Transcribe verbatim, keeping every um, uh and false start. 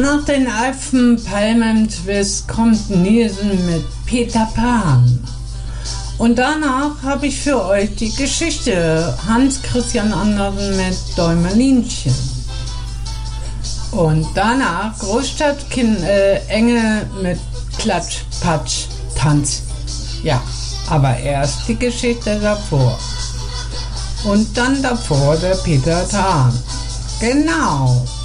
Nach den Alpen-Palmen-Twist kommt Nielsen mit Peter Pan. Und danach habe ich für euch die Geschichte Hans Christian Andersen mit Däumelinchen. Und danach Großstadtkind äh, Engel mit Klatsch, Patsch, Tanz. Ja, aber erst die Geschichte davor. Und dann davor der Peter Pan. Genau.